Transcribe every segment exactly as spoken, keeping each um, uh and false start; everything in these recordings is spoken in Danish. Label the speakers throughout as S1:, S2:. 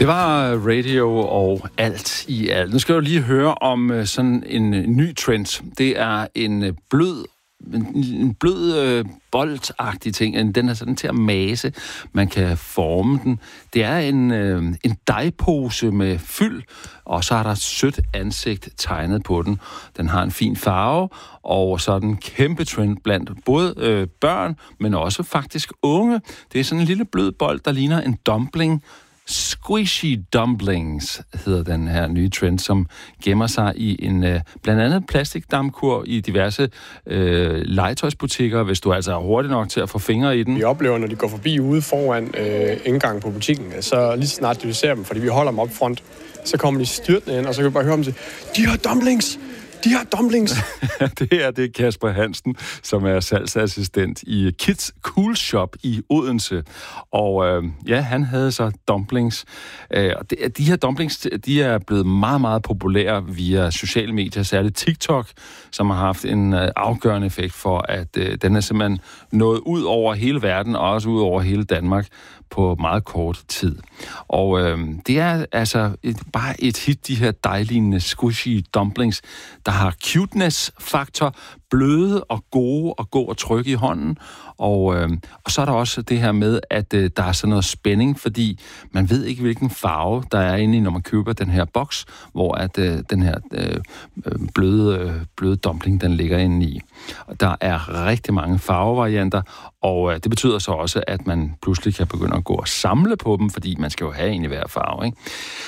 S1: Det var radio og alt i alt. Nu skal du lige høre om sådan en ny trend. Det er en blød, en blød øh, boldagtig ting. Den er sådan til at mase. Man kan forme den. Det er en, øh, en dejpose med fyld, og så er der et sødt ansigt tegnet på den. Den har en fin farve, og så er den kæmpe trend blandt både øh, børn, men også faktisk unge. Det er sådan en lille blød bold, der ligner en dumpling. Squishy dumplings hedder den her nye trend, som gemmer sig i en øh, blandt andet plastikdampkur i diverse øh, legetøjsbutikker, hvis du altså er hurtig nok til at få fingre i den.
S2: Vi oplever, når de går forbi ude foran øh, indgangen på butikken, så lige så snart de ser dem, fordi vi holder dem op front, så kommer de styrtende ind, og så kan vi bare høre dem sige, de har dumplings! De har dumplings!
S1: det er det Kasper Hansen, som er salgsassistent i Kids Cool Shop i Odense. Og øh, ja, han havde så dumplings. Øh, og det, de her dumplings, de er blevet meget, meget populære via sociale medier, særligt TikTok, som har haft en øh, afgørende effekt for, at øh, den er simpelthen nået ud over hele verden, og også ud over hele Danmark på meget kort tid. Og øh, det er altså et, bare et hit, de her dejlige squishy dumplings, der har cuteness-faktor, bløde og gode og gå og trykke i hånden. Og, øh, og så er der også det her med, at øh, der er sådan noget spænding, fordi man ved ikke, hvilken farve der er inde i, når man køber den her boks, hvor at øh, den her øh, bløde, øh, bløde dumpling, den ligger inde i. Og der er rigtig mange farvevarianter, og øh, det betyder så også, at man pludselig kan begynde at gå og samle på dem, fordi man skal jo have en i hver farve, ikke?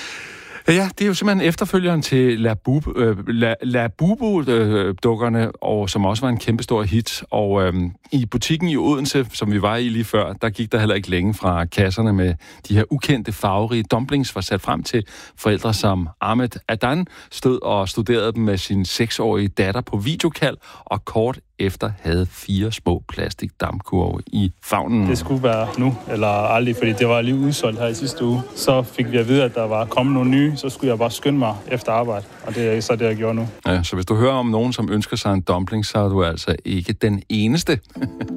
S1: Ja, det er jo simpelthen efterfølgeren til Labubu, øh, Labubu-dukkerne, og som også var en kæmpestor hit. Og øh, i butikken i Odense, som vi var i lige før, der gik der heller ikke længe fra kasserne med de her ukendte farverige dumplings, var sat frem til forældre som Ahmed Adan, stod og studerede dem med sin seksårige datter på videokald, og kort efter havde fire små plastikdampkurve i favnen.
S3: Det skulle være nu, eller aldrig, fordi det var lige udsolgt her i sidste uge. Så fik vi at vide, at der var kommet nogle nye, så skulle jeg bare skynde mig efter arbejde, og det er så det, jeg gjorde nu.
S1: Ja, så hvis du hører om nogen, som ønsker sig en dumpling, så er du altså ikke den eneste.